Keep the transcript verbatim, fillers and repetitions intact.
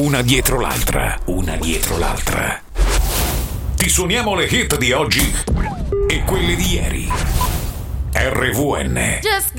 una dietro l'altra, una dietro l'altra. Ti suoniamo le hit di oggi e quelle di ieri. R V N. Just